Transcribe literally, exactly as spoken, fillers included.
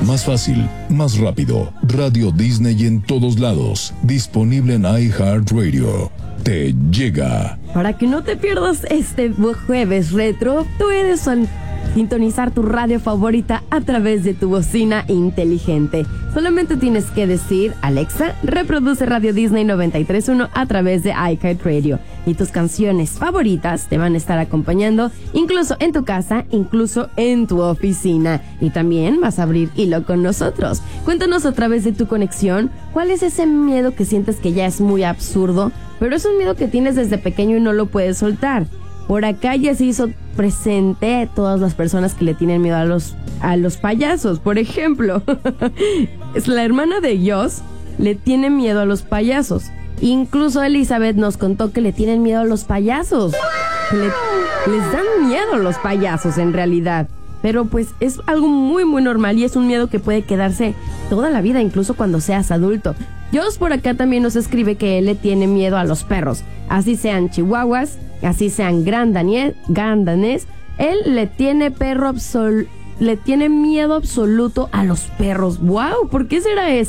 más fácil, más rápido. Radio Disney en todos lados. Disponible en iHeartRadio. Te llega. Para que no te pierdas este jueves retro, tú eres al sintonizar tu radio favorita a través de tu bocina inteligente. Solamente tienes que decir: Alexa, reproduce Radio Disney noventa y tres punto uno a través de iHeartRadio. Y tus canciones favoritas te van a estar acompañando incluso en tu casa, incluso en tu oficina. Y también vas a abrir hilo con nosotros. Cuéntanos a través de tu conexión cuál es ese miedo que sientes que ya es muy absurdo, pero es un miedo que tienes desde pequeño y no lo puedes soltar. Por acá ya se hizo presente todas las personas que le tienen miedo a los, a los payasos. Por ejemplo, es la hermana de Joss, le tiene miedo a los payasos. Incluso Elizabeth nos contó que le tienen miedo a los payasos. Le, les dan miedo los payasos en realidad. Pero pues es algo muy muy normal y es un miedo que puede quedarse toda la vida, incluso cuando seas adulto. Joss por acá también nos escribe que él le tiene miedo a los perros. Así sean chihuahuas, así sean gran danés, gran danés, él le tiene perro absol, le tiene miedo absoluto a los perros. ¡Wow! ¿Por qué será eso?